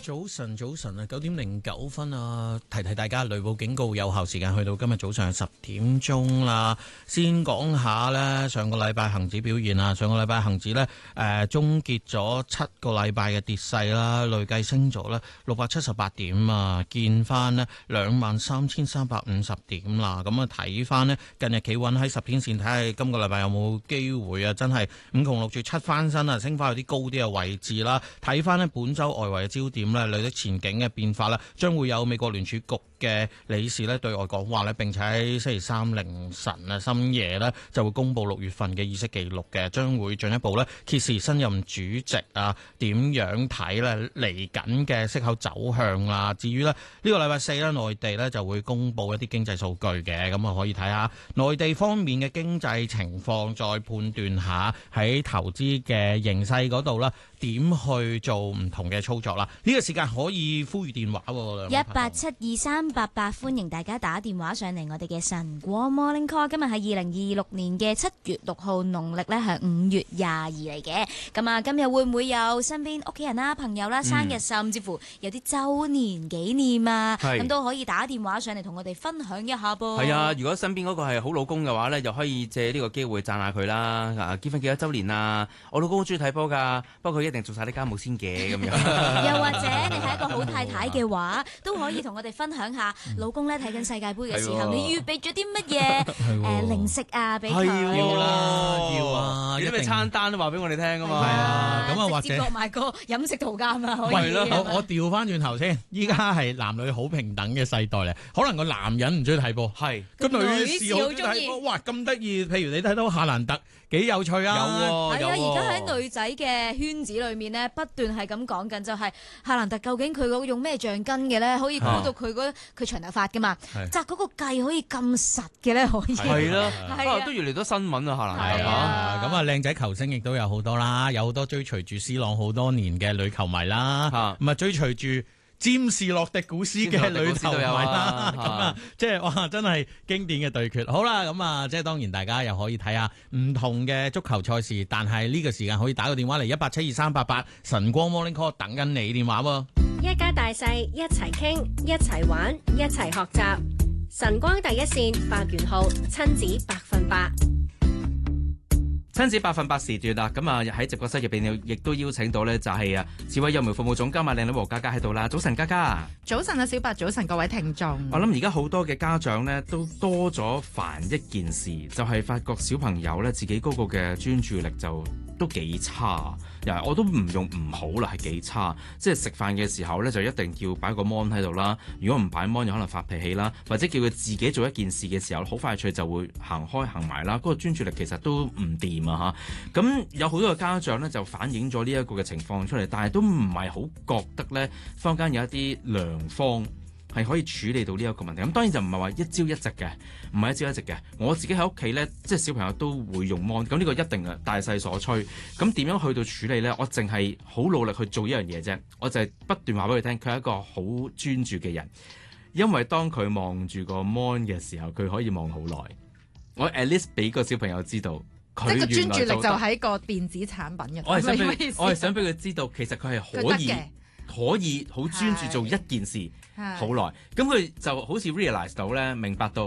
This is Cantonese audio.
早晨啊，9:09啊，提大家雷暴警告有效時間去到今日早上10點鐘啦。先講下呢，上個禮拜恒指表現啊，上個禮拜恒指呢，終結咗7個禮拜嘅跌勢啦，累計升咗呢678點啊，見翻呢23,350點啦。咁啊睇翻呢近日企穩喺10天線，睇下今個禮拜有冇機會啊，真係5窮6絕7翻身啊，升翻去啲高啲嘅位置啦。睇翻呢本週外圍嘅焦點呢，累積前景嘅變化呢，將會有美國聯儲局嘅理事呢對外講話呢，並且喺星期三凌晨啊深夜呢就會公布6月份嘅議息記錄嘅，將會進一步呢揭示新任主席啊點樣睇呢嚟緊嘅息口走向啦。至於呢個禮拜四呢，內地呢就會公布一啲經濟數據嘅，咁啊可以睇下內地方面嘅經濟情況，再判斷下喺投資嘅形勢嗰度啦，點去做唔同嘅操作啦。呢個時間可以呼籲電話 1872388，歡迎大家打電話上嚟我哋嘅晨光 Morning Call。今日係2026年嘅7月6號，農曆呢係5月22嚟嘅。咁啊，今日會唔會有身邊屋企人啦、朋友啦生日，甚至乎有啲週年紀念啊？咁都可以打電話上嚟同我哋分享一下噃。 係啊，如果身邊嗰個係好老公嘅話呢，又可以借呢個機會讚下佢啦。結婚幾多週年啊？我老公好中意睇波㗎，不過佢一定做晒啲家務先嘅咁樣。 又或者你係一個好太太嘅話，都可以同我哋分享下，老公咧睇緊世界盃嘅時候，你預備咗啲乜嘢零食啊俾佢？ 要啊， 有啲咩餐單都話俾我哋聽啊嘛。 係啊，咁啊或者接落埋個飲食圖鑑啊，可以。 係咯，我調翻轉頭先，依家係男女好平等嘅世代咧，可能個男人唔中意睇波，係個女士好中意睇波。哇，咁得意！譬如你睇到夏蘭特幾有趣啊！ 係啊，而家喺女仔嘅圈子裏面呢，不斷係咁講緊，就係夏蘭特究竟佢用咩橡筋嘅咧，可以估到佢長頭髮噶嘛？紮嗰個髻可以咁實嘅咧，可以係啦，都越嚟越多新聞啊，夏蘭特咁啊，靚仔球星亦都有好多啦，有好多追隨住 C 朗好多年嘅女球迷啦，咁啊追隨住詹士洛迪古斯嘅女球迷啦，咁啊，即係哇，真係經典嘅對決。好啦，咁啊，即係當然大家又可以睇下唔同嘅足球賽事，但係呢個時間可以打個電話嚟1872388，晨光 Morning Call 等緊你電話喎。 一家大細一齊傾，一齊玩，一齊學習。晨光第一線8元號親子100%。 親子100%時段啦，咁啊喺直播室入邊亦都邀請到呢，就係智慧幼苗服務總監靚女黃嘉嘉喺度啦。早晨，嘉嘉。 早晨啊，小白。早晨，各位聽眾。 我諗而家好多嘅家長呢，都多咗煩一件事，就係發覺小朋友呢，自己嗰個嘅專注力就都幾差。我都唔用唔好啦，係幾差。即係食飯嘅時候呢，就一定要擺個 mon 喺度啦。如果唔擺 mon，有可能發脾氣啦，或者叫佢自己做一件事嘅時候，好快脆就會行開行埋啦。嗰個專注力其實都唔掂啊嚇。咁有好多嘅家長呢，就反映咗呢一個嘅情況出嚟，但係都唔係好覺得呢，坊間有一啲良方係可以處理到呢一個問題。咁當然就唔係話一朝一夕嘅，唔係一朝一夕嘅。我自己喺屋企呢，即係小朋友都會用 mon，咁呢個一定係大勢所趨。咁點樣去到處理呢？我淨係好努力去做一樣嘢啫。我就係不斷話俾佢聽，佢係一個好專注嘅人。因為當佢望住個 mon 嘅時候，佢可以望好耐。我 at least 俾個小朋友知道， 即係個專注力就喺個電子產品嘅。 我係想俾佢知道，其實佢係可以好專注做一件事好耐。咁佢就好似 realize 到咧，明白到